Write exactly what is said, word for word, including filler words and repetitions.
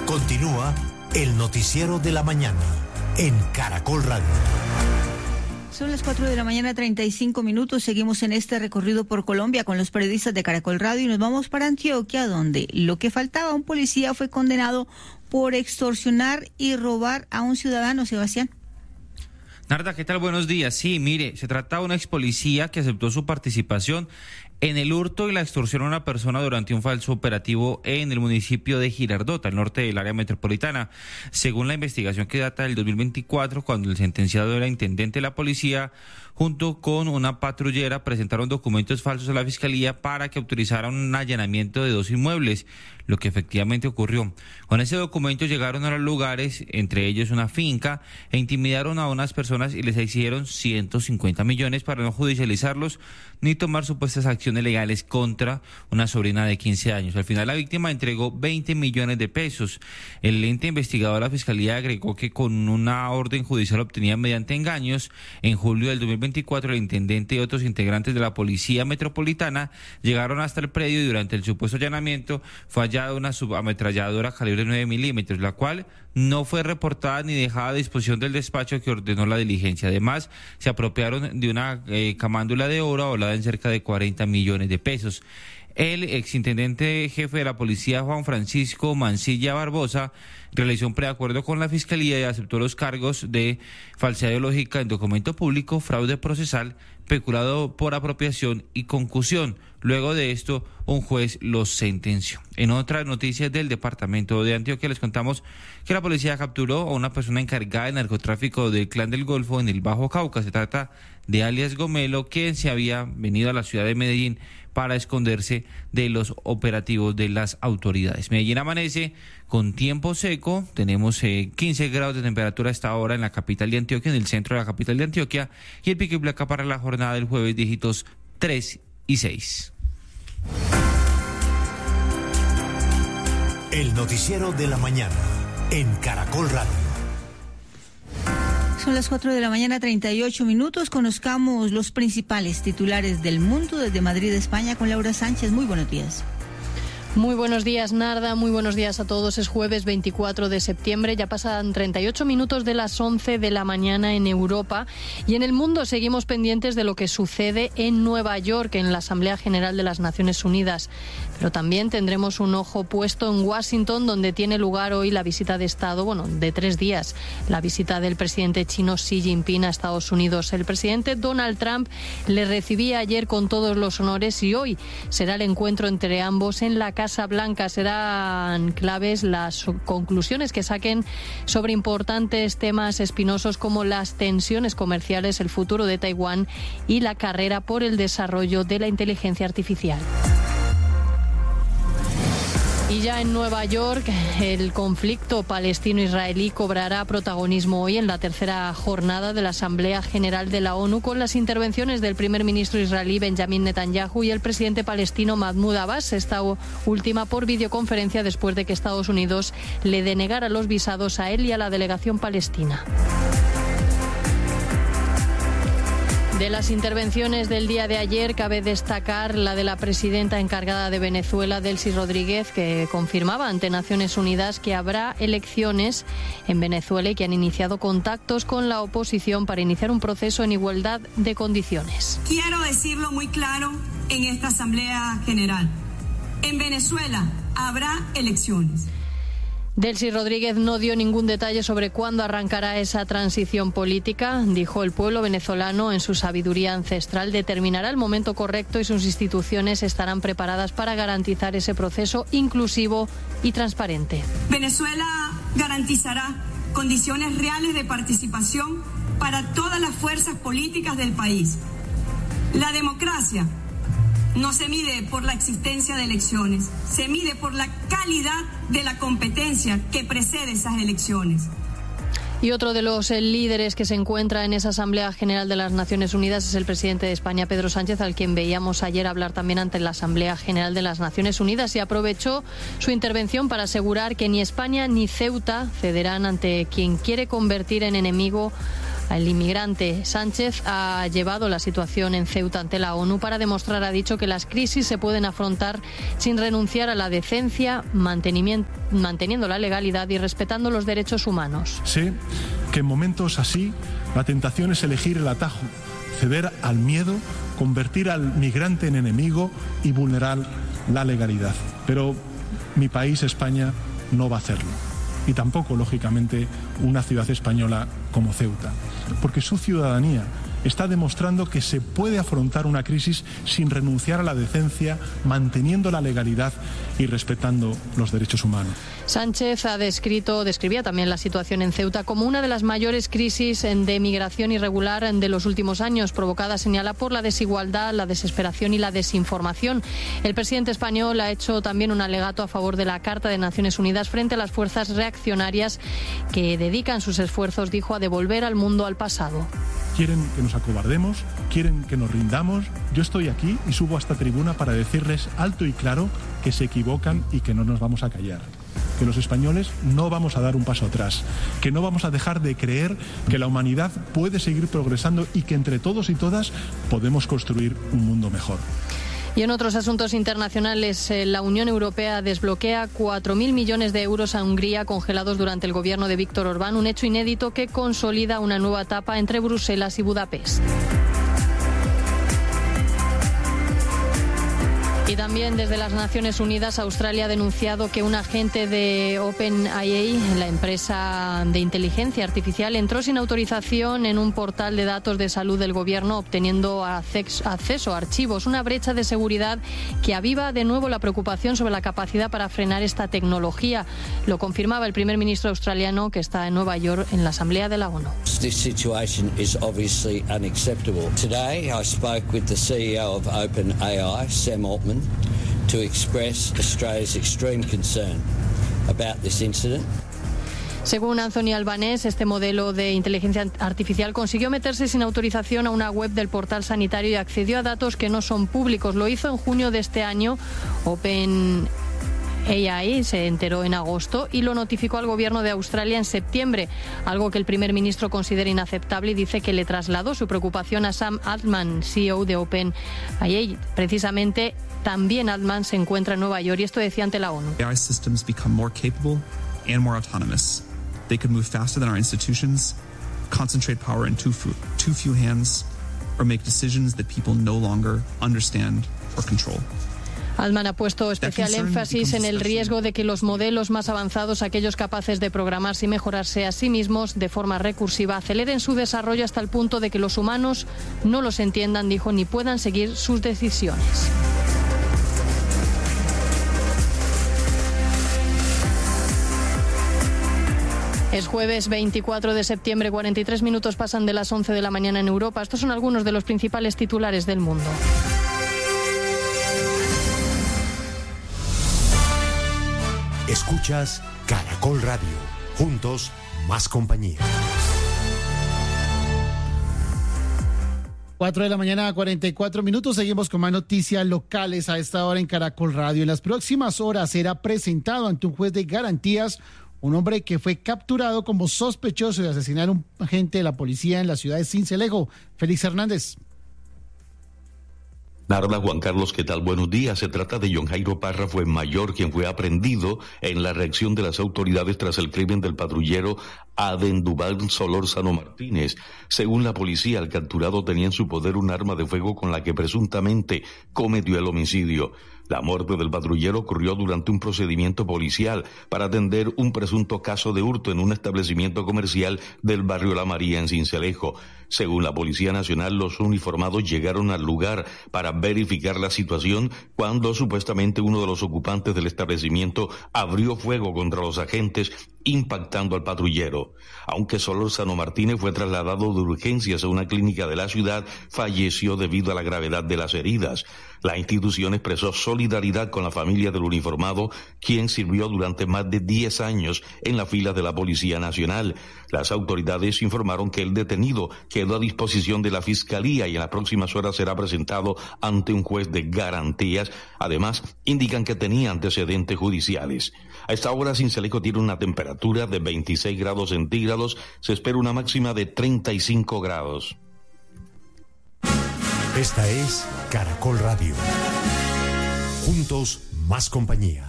Continúa el noticiero de la mañana en Caracol Radio. Son las cuatro de la mañana, treinta y cinco minutos. Seguimos en este recorrido por Colombia con los periodistas de Caracol Radio y nos vamos para Antioquia, donde lo que faltaba, un policía fue condenado por extorsionar y robar a un ciudadano. Sebastián. Narda, ¿qué tal? Buenos días. Sí, mire, se trata de un ex policía que aceptó su participación en el hurto y la extorsión a una persona durante un falso operativo en el municipio de Girardota, al norte del área metropolitana. Según la investigación que data del dos mil veinticuatro, cuando el sentenciado era intendente de la policía, junto con una patrullera, presentaron documentos falsos a la fiscalía para que autorizaran un allanamiento de dos inmuebles, lo que efectivamente ocurrió. Con ese documento llegaron a los lugares, entre ellos una finca, e intimidaron a unas personas y les exigieron ciento cincuenta millones para no judicializarlos ni tomar supuestas acciones legales contra una sobrina de quince años. Al final la víctima entregó veinte millones de pesos. El ente investigador de la fiscalía agregó que con una orden judicial obtenida mediante engaños, en julio del dos mil veinticuatro el intendente y otros integrantes de la policía metropolitana llegaron hasta el predio y durante el supuesto allanamiento fue hallada una subametralladora calibre nueve milímetros, la cual no fue reportada ni dejada a disposición del despacho que ordenó la diligencia. Además, se apropiaron de una eh, camándula de oro valorada en cerca de cuarenta millones de pesos. El exintendente jefe de la policía, Juan Francisco Mancilla Barbosa, realizó un preacuerdo con la fiscalía y aceptó los cargos de falsedad ideológica en documento público, fraude procesal, peculado por apropiación y concusión. Luego de esto, un juez los sentenció. En otras noticias del departamento de Antioquia les contamos que la policía capturó a una persona encargada de narcotráfico del Clan del Golfo en el Bajo Cauca. Se trata de alias Gomelo, quien se había venido a la ciudad de Medellín para esconderse de los operativos de las autoridades. Medellín amanece con tiempo seco, tenemos eh, quince grados de temperatura a esta hora en la capital de Antioquia, en el centro de la capital de Antioquia, y el pico y placa para la jornada del jueves, dígitos tres y seis. El noticiero de la mañana en Caracol Radio. Son las cuatro de la mañana, treinta y ocho minutos. Conozcamos los principales titulares del mundo desde Madrid, España, con Laura Sánchez. Muy buenos días. Muy buenos días, Narda. Muy buenos días a todos. Es jueves veinticuatro de septiembre. Ya pasan treinta y ocho minutos de las once de la mañana en Europa. Y en el mundo seguimos pendientes de lo que sucede en Nueva York, en la Asamblea General de las Naciones Unidas. Pero también tendremos un ojo puesto en Washington, donde tiene lugar hoy la visita de Estado, bueno, de tres días, la visita del presidente chino Xi Jinping a Estados Unidos. El presidente Donald Trump le recibía ayer con todos los honores y hoy será el encuentro entre ambos en la Casa Blanca. Serán claves las conclusiones que saquen sobre importantes temas espinosos como las tensiones comerciales, el futuro de Taiwán y la carrera por el desarrollo de la inteligencia artificial. Y ya en Nueva York, el conflicto palestino-israelí cobrará protagonismo hoy en la tercera jornada de la Asamblea General de la ONU, con las intervenciones del primer ministro israelí Benjamin Netanyahu y el presidente palestino Mahmoud Abbas, esta última por videoconferencia después de que Estados Unidos le denegara los visados a él y a la delegación palestina. De las intervenciones del día de ayer cabe destacar la de la presidenta encargada de Venezuela, Delcy Rodríguez, que confirmaba ante Naciones Unidas que habrá elecciones en Venezuela y que han iniciado contactos con la oposición para iniciar un proceso en igualdad de condiciones. Quiero decirlo muy claro en esta Asamblea General. En Venezuela habrá elecciones. Delcy Rodríguez no dio ningún detalle sobre cuándo arrancará esa transición política. Dijo: el pueblo venezolano, en su sabiduría ancestral, determinará el momento correcto y sus instituciones estarán preparadas para garantizar ese proceso inclusivo y transparente. Venezuela garantizará condiciones reales de participación para todas las fuerzas políticas del país. La democracia no se mide por la existencia de elecciones, se mide por la calidad de la competencia que precede esas elecciones. Y otro de los líderes que se encuentra en esa Asamblea General de las Naciones Unidas es el presidente de España, Pedro Sánchez, al quien veíamos ayer hablar también ante la Asamblea General de las Naciones Unidas, y aprovechó su intervención para asegurar que ni España ni Ceuta cederán ante quien quiere convertir en enemigo al inmigrante. Sánchez ha llevado la situación en Ceuta ante la ONU para demostrar, ha dicho, que las crisis se pueden afrontar sin renunciar a la decencia, manteniendo la legalidad y respetando los derechos humanos. Sé que en momentos así la tentación es elegir el atajo, ceder al miedo, convertir al migrante en enemigo y vulnerar la legalidad. Pero mi país, España, no va a hacerlo. Y tampoco, lógicamente, una ciudad española como Ceuta. Porque su ciudadanía está demostrando que se puede afrontar una crisis sin renunciar a la decencia, manteniendo la legalidad y respetando los derechos humanos. Sánchez ha descrito, describía también la situación en Ceuta como una de las mayores crisis de migración irregular de los últimos años, provocada, señala, por la desigualdad, la desesperación y la desinformación. El presidente español ha hecho también un alegato a favor de la Carta de Naciones Unidas frente a las fuerzas reaccionarias que dedican sus esfuerzos, dijo, a devolver al mundo al pasado. Quieren que nos acobardemos, quieren que nos rindamos. Yo estoy aquí y subo a esta tribuna para decirles alto y claro que se equivocan y que no nos vamos a callar. Que los españoles no vamos a dar un paso atrás, que no vamos a dejar de creer que la humanidad puede seguir progresando y que entre todos y todas podemos construir un mundo mejor. Y en otros asuntos internacionales, eh, la Unión Europea desbloquea cuatro mil millones de euros a Hungría congelados durante el gobierno de Víctor Orbán, un hecho inédito que consolida una nueva etapa entre Bruselas y Budapest. Y también desde las Naciones Unidas, Australia ha denunciado que un agente de OpenAI, la empresa de inteligencia artificial, entró sin autorización en un portal de datos de salud del gobierno, obteniendo acceso a archivos, una brecha de seguridad que aviva de nuevo la preocupación sobre la capacidad para frenar esta tecnología. Lo confirmaba el primer ministro australiano, que está en Nueva York en la Asamblea de la ONU. This situation is obviously unacceptable. Today I spoke with the C E O of OpenAI, Sam Altman, to express Australia's extreme concern about this incident. Según Anthony Albanese, este modelo de inteligencia artificial consiguió meterse sin autorización a una web del portal sanitario y accedió a datos que no son públicos. Lo hizo en junio de este año. OpenAI se enteró en agosto y lo notificó al gobierno de Australia en septiembre, algo que el primer ministro considera inaceptable y dice que le trasladó su preocupación a Sam Altman, C E O de OpenAI. Precisamente, también Altman se encuentra en Nueva York y esto decía ante la ONU. A I systems become more capable and more autonomous. They could move faster than our institutions, concentrate power in too few, too few hands, or make decisions that people no longer understand or control. Altman ha puesto especial énfasis en el riesgo de que los modelos más avanzados, aquellos capaces de programarse y mejorarse a sí mismos de forma recursiva, aceleren su desarrollo hasta el punto de que los humanos no los entiendan, dijo, ni puedan seguir sus decisiones. Es jueves veinticuatro de septiembre, cuarenta y tres minutos pasan de las once de la mañana en Europa. Estos son algunos de los principales titulares del mundo. Escuchas Caracol Radio. Juntos, más compañía. cuatro de la mañana, cuarenta y cuatro minutos. Seguimos con más noticias locales a esta hora en Caracol Radio. En las próximas horas será presentado ante un juez de garantías un hombre que fue capturado como sospechoso de asesinar a un agente de la policía en la ciudad de Sincelejo. Félix Hernández. Narda, Juan Carlos, ¿qué tal? Buenos días. Se trata de John Jairo Parra Fuenmayor, quien fue aprehendido en la reacción de las autoridades tras el crimen del patrullero Adendubal Solórzano Martínez. Según la policía, el capturado tenía en su poder un arma de fuego con la que presuntamente cometió el homicidio. La muerte del patrullero ocurrió durante un procedimiento policial para atender un presunto caso de hurto en un establecimiento comercial del barrio La María en Sincelejo. Según la Policía Nacional, los uniformados llegaron al lugar para verificar la situación cuando supuestamente uno de los ocupantes del establecimiento abrió fuego contra los agentes, impactando al patrullero. Aunque Solórzano Martínez fue trasladado de urgencias a una clínica de la ciudad, falleció debido a la gravedad de las heridas. La institución expresó solidaridad con la familia del uniformado, quien sirvió durante más de diez años en la fila de la Policía Nacional. Las autoridades informaron que el detenido quedó a disposición de la Fiscalía y en las próximas horas será presentado ante un juez de garantías. Además, indican que tenía antecedentes judiciales. A esta hora, Sincelejo tiene una temperatura temperatura de veintiséis grados centígrados. Se espera una máxima de treinta y cinco grados. Esta es Caracol Radio. Juntos, más compañía.